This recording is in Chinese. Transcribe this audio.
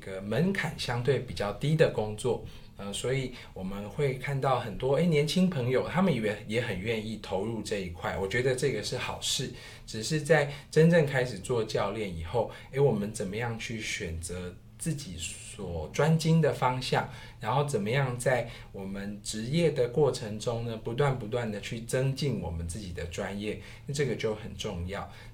个门槛相对比较低的工作。所以我们会看到很多年轻朋友，他们也很愿意投入这一块，我觉得这个是好事。只是在真正开始做教练以后，我们怎么样去选择自己所专精的方向，然后怎么样在我们职业的过程中呢，不断的去增进我们自己的专业，这个就很重要。